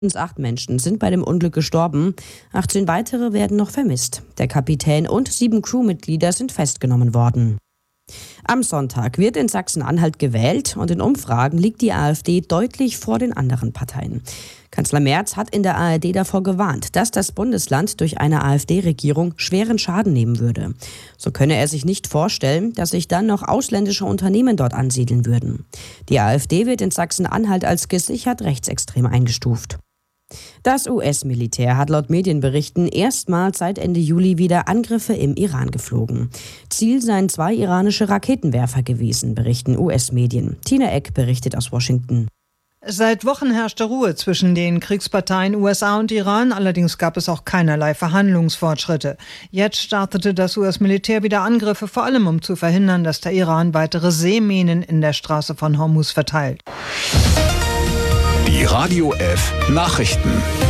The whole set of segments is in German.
8 Menschen sind bei dem Unglück gestorben, 18 weitere werden noch vermisst. Der Kapitän und 7 Crewmitglieder sind festgenommen worden. Am Sonntag wird in Sachsen-Anhalt gewählt und in Umfragen liegt die AfD deutlich vor den anderen Parteien. Kanzler Merz hat in der ARD davor gewarnt, dass das Bundesland durch eine AfD-Regierung schweren Schaden nehmen würde. So könne er sich nicht vorstellen, dass sich dann noch ausländische Unternehmen dort ansiedeln würden. Die AfD wird in Sachsen-Anhalt als gesichert rechtsextrem eingestuft. Das US-Militär hat laut Medienberichten erstmals seit Ende Juli wieder Angriffe im Iran geflogen. Ziel seien 2 iranische Raketenwerfer gewesen, berichten US-Medien. Tina Eck berichtet aus Washington. Seit Wochen herrschte Ruhe zwischen den Kriegsparteien USA und Iran, allerdings gab es auch keinerlei Verhandlungsfortschritte. Jetzt startete das US-Militär wieder Angriffe, vor allem um zu verhindern, dass der Iran weitere Seeminen in der Straße von Hormuz verteilt. Die Radio F Nachrichten.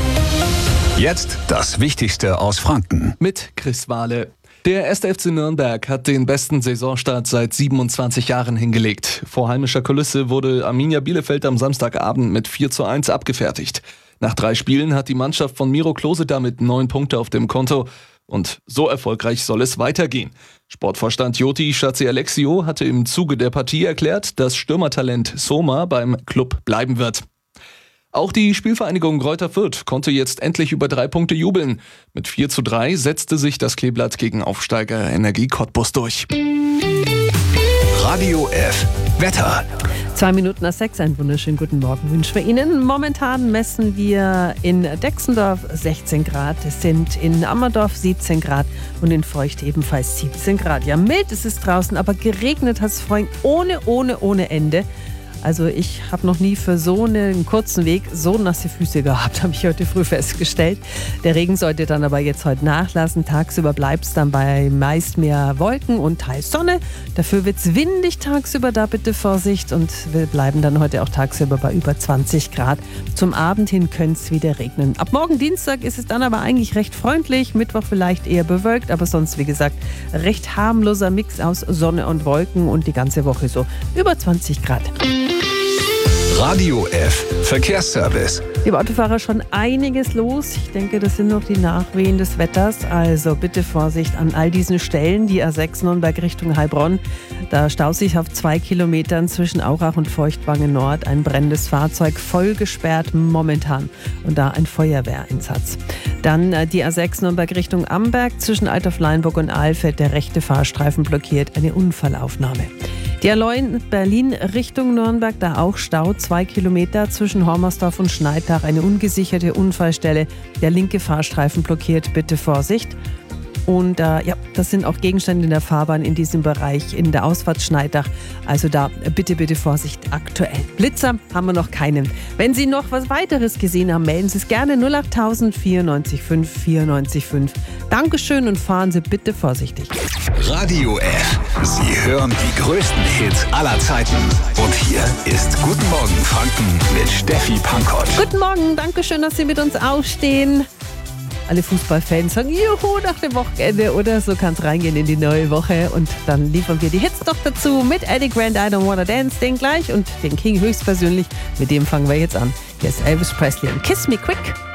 Jetzt das Wichtigste aus Franken. Mit Chris Wahle. Der 1. FC Nürnberg hat den besten Saisonstart seit 27 Jahren hingelegt. Vor heimischer Kulisse wurde Arminia Bielefeld am Samstagabend mit 4:1 abgefertigt. Nach 3 Spielen hat die Mannschaft von Miro Klose damit 9 Punkte auf dem Konto. Und so erfolgreich soll es weitergehen. Sportvorstand Joti Schatzi-Alexio hatte im Zuge der Partie erklärt, dass Stürmertalent Soma beim Club bleiben wird. Auch die Spielvereinigung Greuther Fürth konnte jetzt endlich über 3 Punkte jubeln. Mit 4:3 setzte sich das Kleeblatt gegen Aufsteiger Energie Cottbus durch. Radio F Wetter. 6:02, einen wunderschönen guten Morgen wünschen wir Ihnen. Momentan messen wir in Dexendorf 16 Grad, es sind in Ammerdorf 17 Grad und in Feucht ebenfalls 17 Grad. Ja, mild ist es draußen, aber geregnet hat es vorhin ohne Ende. Also ich habe noch nie für so einen kurzen Weg so nasse Füße gehabt, habe ich heute früh festgestellt. Der Regen sollte dann aber jetzt heute nachlassen. Tagsüber bleibt es dann bei meist mehr Wolken und teils Sonne. Dafür wird es windig tagsüber, da bitte Vorsicht. Und wir bleiben dann heute auch tagsüber bei über 20 Grad. Zum Abend hin könnte es wieder regnen. Ab morgen Dienstag ist es dann aber eigentlich recht freundlich. Mittwoch vielleicht eher bewölkt, aber sonst wie gesagt recht harmloser Mix aus Sonne und Wolken und die ganze Woche so über 20 Grad. Radio F Verkehrsservice. Liebe Autofahrer, schon einiges los. Ich denke, das sind noch die Nachwehen des Wetters. Also bitte Vorsicht an all diesen Stellen. Die A6 Nürnberg Richtung Heilbronn. Da staut sich auf 2 Kilometern zwischen Aurach und Feuchtwangen Nord ein brennendes Fahrzeug, voll gesperrt momentan. Und da ein Feuerwehreinsatz. Dann die A6 Nürnberg Richtung Amberg. Zwischen Altdorf-Leinburg und Ahlfeld der rechte Fahrstreifen blockiert. Eine Unfallaufnahme. Die A9 Berlin Richtung Nürnberg, da auch Stau, 2 Kilometer zwischen Hormersdorf und Schneidach, eine ungesicherte Unfallstelle. Der linke Fahrstreifen blockiert, bitte Vorsicht. Und das sind auch Gegenstände in der Fahrbahn in diesem Bereich, in der Ausfahrt Schneidach. Also da bitte Vorsicht aktuell. Blitzer haben wir noch keinen. Wenn Sie noch was weiteres gesehen haben, melden Sie es gerne 08000 94 5 94 5. Dankeschön und fahren Sie bitte vorsichtig. Radio F. Sie hören die größten Hits aller Zeiten. Und hier ist Guten Morgen Franken mit Steffi Pankott. Guten Morgen, Dankeschön, dass Sie mit uns aufstehen. Alle Fußballfans sagen, juhu, nach dem Wochenende oder so kann es reingehen in die neue Woche. Und dann liefern wir die Hits noch dazu mit Eddie Grant, I Don't Wanna Dance, den gleich und den King höchstpersönlich. Mit dem fangen wir jetzt an. Hier ist Elvis Presley und Kiss Me Quick.